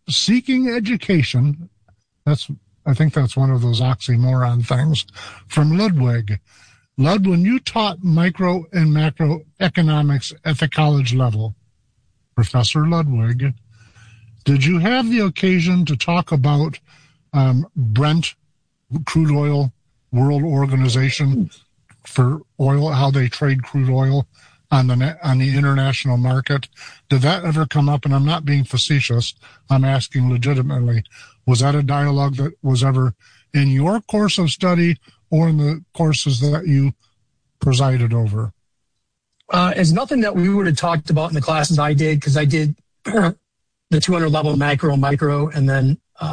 seeking education. I think that's one of those oxymoron things from Ludwig. Lud, when you taught micro and macroeconomics at the college level, Professor Ludwig, did you have the occasion to talk about Brent, crude oil, World Organization for Oil, how they trade crude oil on the international market? Did that ever come up? And I'm not being facetious. I'm asking legitimately. Was that a dialogue that was ever in your course of study or in the courses that you presided over? It's nothing that we would have talked about in the classes I did, because I did the 200 level macro, micro, and then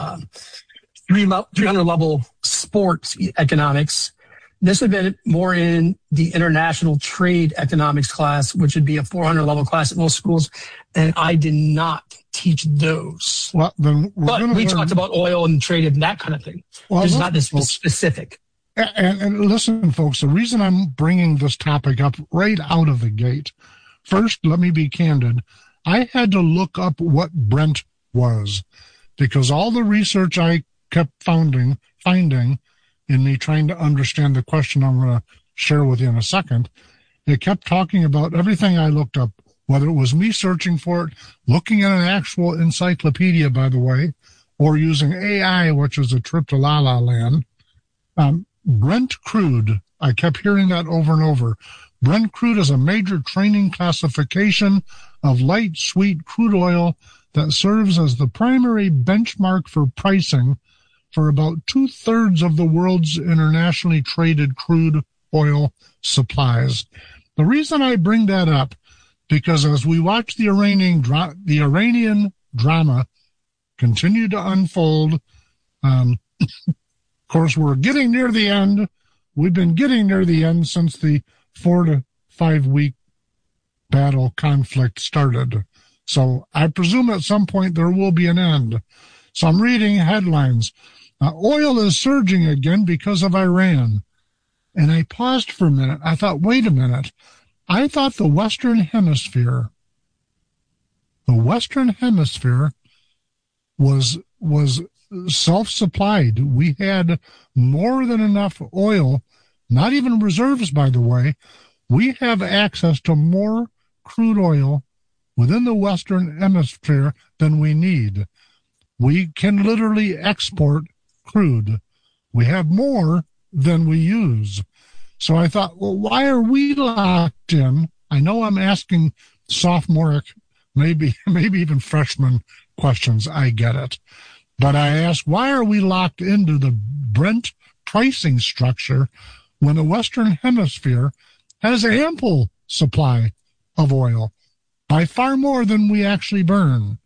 300 level sports economics. This would have been more in the international trade economics class, which would be a 400 level class at most schools. And I did not teach those. Well, then we talked about oil and trade and that kind of thing. Well, it's not this specific. And listen, folks, the reason I'm bringing this topic up right out of the gate, first, let me be candid. I had to look up what Brent was, because all the research I kept finding in me trying to understand the question I'm going to share with you in a second, it kept talking about everything I looked up, whether it was me searching for it, looking at an actual encyclopedia, by the way, or using AI, which is a trip to La La Land. Brent crude, I kept hearing that over and over. Brent crude is a major training classification of light sweet crude oil that serves as the primary benchmark for pricing for about 2/3 of the world's internationally traded crude oil supplies. The reason I bring that up, because as we watch the Iranian drama continue to unfold, of course, we're getting near the end. We've been getting near the end since the 4 to 5 week battle conflict started. So I presume at some point there will be an end. So I'm reading headlines. Oil is surging again because of Iran. And I paused for a minute. I thought, wait a minute. I thought the Western Hemisphere was self-supplied. We had more than enough oil, not even reserves, by the way. We have access to more crude oil within the Western Hemisphere than we need. We can literally export crude. We have more than we use. So I thought, well, why are we locked in? I know I'm asking sophomoric, maybe even freshman questions. I get it. But I ask, why are we locked into the Brent pricing structure when the Western Hemisphere has ample supply of oil, by far more than we actually burn?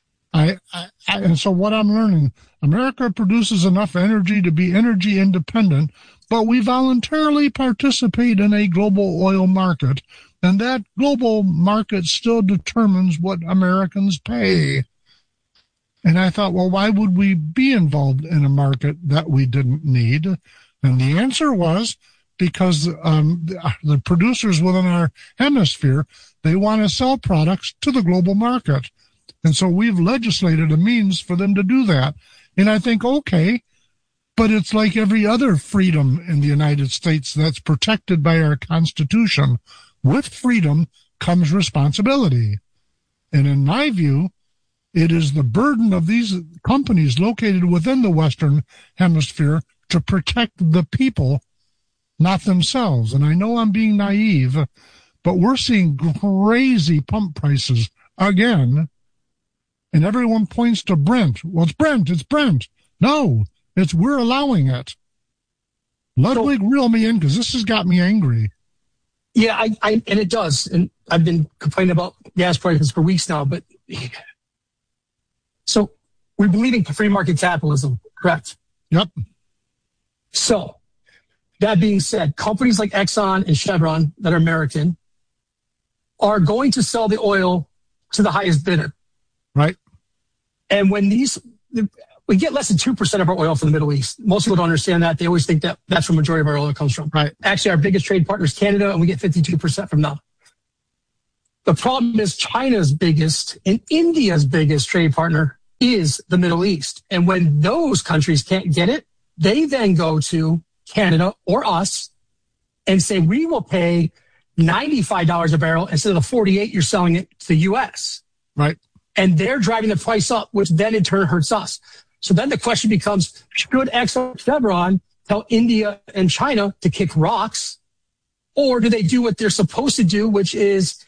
And so what I'm learning, America produces enough energy to be energy independent, but we voluntarily participate in a global oil market, and that global market still determines what Americans pay. And I thought, well, why would we be involved in a market that we didn't need? And the answer was because the producers within our hemisphere, they want to sell products to the global market. And so we've legislated a means for them to do that. And I think, okay, but it's like every other freedom in the United States that's protected by our Constitution. With freedom comes responsibility. And in my view, it is the burden of these companies located within the Western Hemisphere to protect the people, not themselves. And I know I'm being naive, but we're seeing crazy pump prices again. And everyone points to Brent. Well, it's Brent. No, it's we're allowing it. Ludwig, reel me in, because this has got me angry. Yeah, and it does. And I've been complaining about gas prices for weeks now, but so we believe in free market capitalism, correct? Yep. So that being said, companies like Exxon and Chevron that are American are going to sell the oil to the highest bidder. Right. And when we get less than 2% of our oil from the Middle East. Most people don't understand that. They always think that that's where the majority of our oil comes from. Right. Actually, our biggest trade partner is Canada, and we get 52% from them. The problem is China's biggest and India's biggest trade partner is the Middle East. And when those countries can't get it, they then go to Canada or us and say, we will pay $95 a barrel instead of the 48 you're selling it to the U.S. Right. And they're driving the price up, which then in turn hurts us. So then the question becomes, should Exxon Chevron tell India and China to kick rocks? Or do they do what they're supposed to do, which is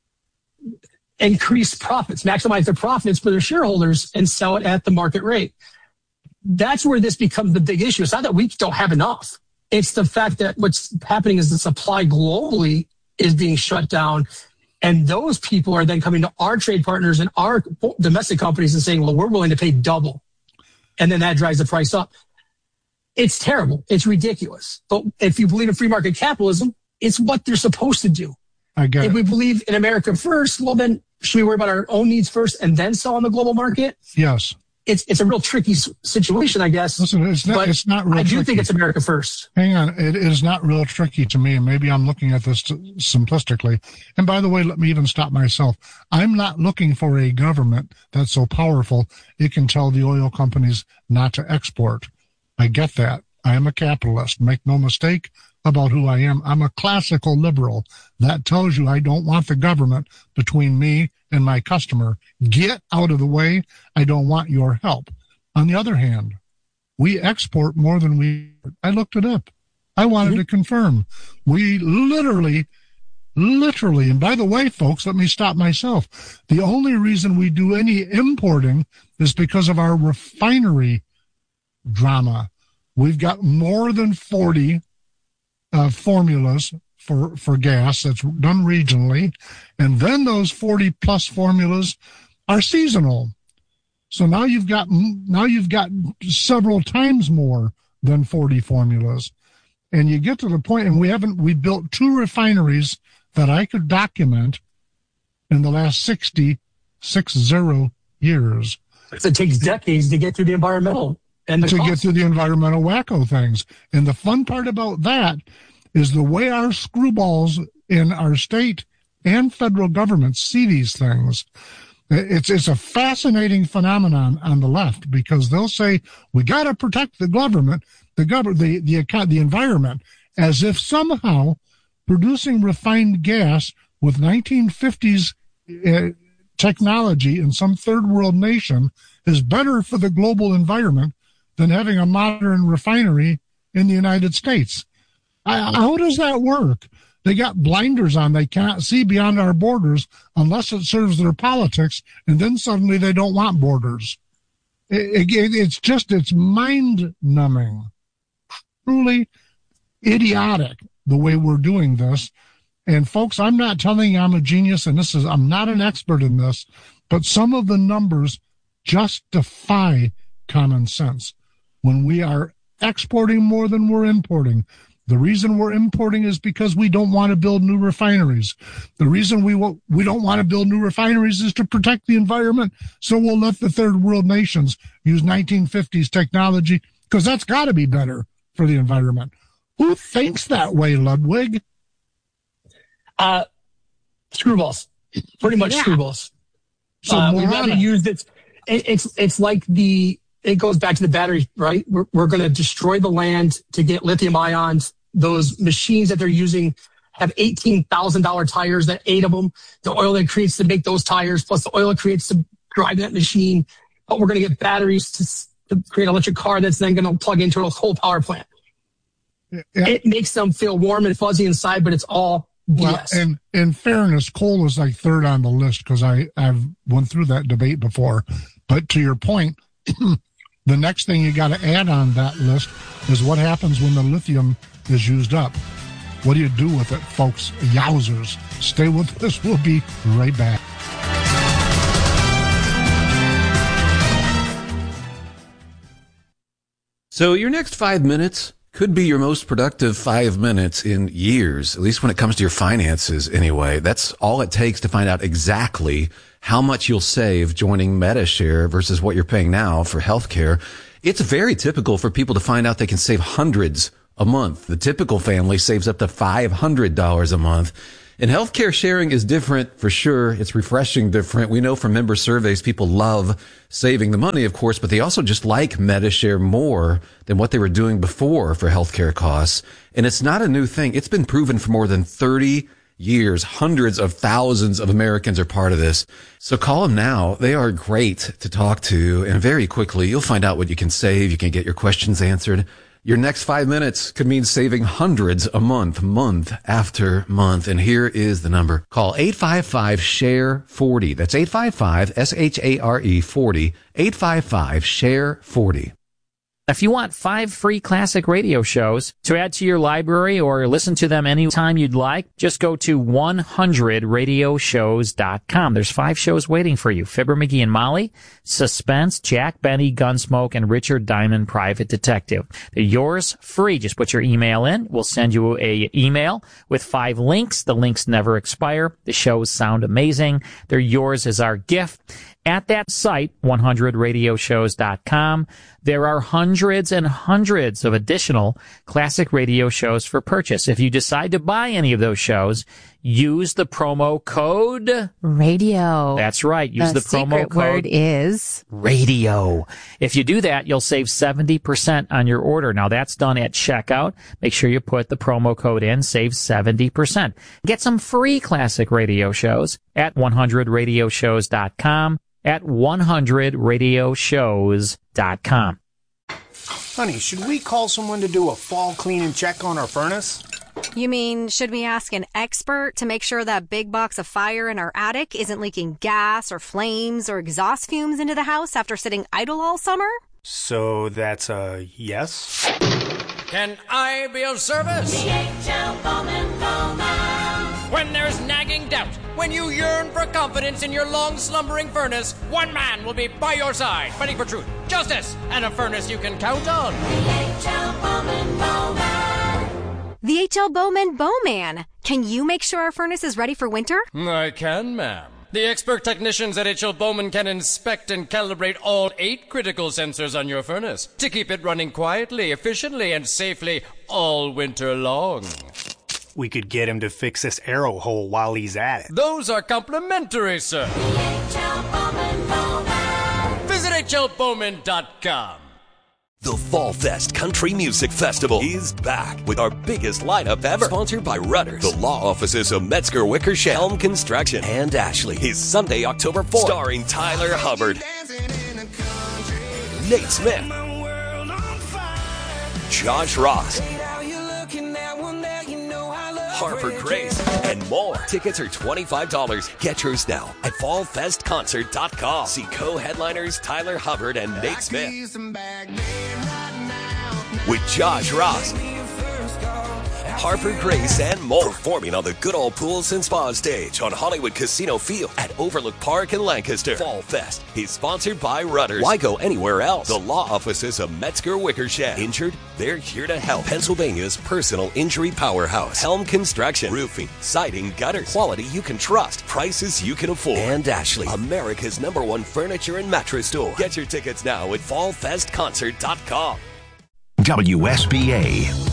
increase profits, maximize their profits for their shareholders and sell it at the market rate? That's where this becomes the big issue. It's not that we don't have enough. It's the fact that what's happening is the supply globally is being shut down. And those people are then coming to our trade partners and our domestic companies and saying, well, we're willing to pay double. And then that drives the price up. It's terrible. It's ridiculous. But if you believe in free market capitalism, it's what they're supposed to do. I get If it. we believe in America first, well, then should we worry about our own needs first and then sell on the global market? Yes. It's a real tricky situation, I guess. Listen, it's not real I do tricky. think it's America first. Hang on. It is not real tricky to me, and maybe I'm looking at this simplistically. And by the way, let me even stop myself. I'm not looking for a government that's so powerful it can tell the oil companies not to export. I get that. I am a capitalist. Make no mistake about who I am. I'm a classical liberal. That tells you I don't want the government between me and my customer. Get out of the way. I don't want your help. On the other hand, we export more than we... I looked it up. I wanted to confirm. We literally, and by the way, folks, let me stop myself. The only reason we do any importing is because of our refinery drama. We've got more than 40 formulas for gas that's done regionally, and then those 40 plus formulas are seasonal. So now you've got several times more than 40 formulas, and you get to the point, and we built 2 refineries that I could document in the last 60 years. It takes decades to get through the environmental and get through the environmental wacko things. And the fun part about that is the way our screwballs in our state and federal government see these things. It's a fascinating phenomenon on the left, because they'll say we got to protect the government, the environment, as if somehow producing refined gas with 1950s technology in some third world nation is better for the global environment than having a modern refinery in the United States. How does that work? They got blinders on. They cannot see beyond our borders unless it serves their politics, and then suddenly they don't want borders. It's mind-numbing, truly idiotic the way we're doing this. And folks, I'm not telling you I'm a genius, and I'm not an expert in this, but some of the numbers just defy common sense. When we are exporting more than we're importing, the reason we're importing is because we don't want to build new refineries. The reason we don't want to build new refineries is to protect the environment, so we'll let the third world nations use 1950s technology, because that's got to be better for the environment. Who thinks that way, Ludwig? Screwballs. Pretty much screwballs. So we'd rather use it. It's like it goes back to the battery, right? We're going to destroy the land to get lithium ions. Those machines that they're using have $18,000 tires, that 8 of them. The oil that creates to make those tires, plus the oil it creates to drive that machine. But we're going to get batteries to create an electric car that's then going to plug into a coal power plant. Yeah. It makes them feel warm and fuzzy inside, but it's all BS. Well, and in fairness, coal is like third on the list, because I've went through that debate before. But to your point, the next thing you got to add on that list is what happens when the lithium is used up. What do you do with it, folks? Yowzers. Stay with us. We'll be right back. So your next 5 minutes could be your most productive 5 minutes in years, at least when it comes to your finances anyway. That's all it takes to find out exactly how much you'll save joining MediShare versus what you're paying now for healthcare. It's very typical for people to find out they can save hundreds a month. The typical family saves up to $500 a month. And healthcare sharing is different for sure. It's refreshing different. We know from member surveys, people love saving the money, of course, but they also just like Medi-Share more than what they were doing before for healthcare costs. And it's not a new thing. It's been proven for more than 30 years. Hundreds of thousands of Americans are part of this. So call them now. They are great to talk to. And very quickly, you'll find out what you can save. You can get your questions answered. Your next 5 minutes could mean saving hundreds a month, month after month. And here is the number. Call 855-SHARE-40. That's 855-SHARE 40. 855-SHARE-40. If you want 5 free classic radio shows to add to your library or listen to them anytime you'd like, just go to 100radioshows.com. There's 5 shows waiting for you. Fibber McGee and Molly, Suspense, Jack Benny, Gunsmoke, and Richard Diamond, Private Detective. They're yours free. Just put your email in. We'll send you a email with 5 links. The links never expire. The shows sound amazing. They're yours as our gift. At that site, 100radioshows.com, there are hundreds and hundreds of additional classic radio shows for purchase. If you decide to buy any of those shows, use the promo code radio. That's right. Use the promo code. Word is radio. If you do that, you'll save 70% on your order. Now that's done at checkout. Make sure you put the promo code in, save 70%. Get some free classic radio shows at 100radioshows.com, at 100radioshows.com. Honey, should we call someone to do a fall cleaning check on our furnace? You mean, should we ask an expert to make sure that big box of fire in our attic isn't leaking gas or flames or exhaust fumes into the house after sitting idle all summer? So that's a yes? Can I be of service? DHL Bowman Bowman. When there's nagging doubt, when you yearn for confidence in your long-slumbering furnace, one man will be by your side, fighting for truth, justice, and a furnace you can count on. DHL Bowman Bowman. The H.L. Bowman Bowman. Can you make sure our furnace is ready for winter? I can, ma'am. The expert technicians at H.L. Bowman can inspect and calibrate all 8 critical sensors on your furnace to keep it running quietly, efficiently, and safely all winter long. We could get him to fix this arrow hole while he's at it. Those are complimentary, sir. DHL Bowman Bowman. Visit hlbowman.com. The Fall Fest Country Music Festival is back with our biggest lineup ever. Sponsored by Rudders, the law offices of Metzger Wickersham, Helm Construction, and Ashley. Is Sunday, October 4th. Starring Tyler Hubbard, Nate Smith, Josh Ross, Harper Grace, and more. Tickets are $25. Get yours now at fallfestconcert.com. See co-headliners Tyler Hubbard and Nate Smith with Josh Ross, Harper Grace, and more. Performing on the Good Old Pools and Spa stage on Hollywood Casino Field at Overlook Park in Lancaster. Fall Fest is sponsored by Rudders. Why go anywhere else? The law offices of Metzger Wickersham. Injured? They're here to help. Pennsylvania's personal injury powerhouse. Helm Construction. Roofing, siding, gutters. Quality you can trust. Prices you can afford. And Ashley, America's #1 furniture and mattress store. Get your tickets now at fallfestconcert.com. WSBA